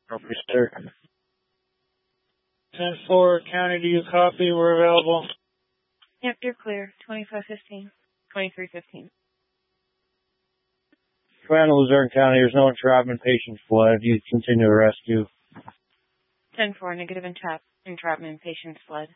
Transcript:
Okay, sir. 10-4, County, do you copy? We're available. Yep, you're clear. 2515. 2315. Command Luzerne County, there's no entrapment, patient fled. You continue the rescue. 10-4, negative entrapment, patient fled.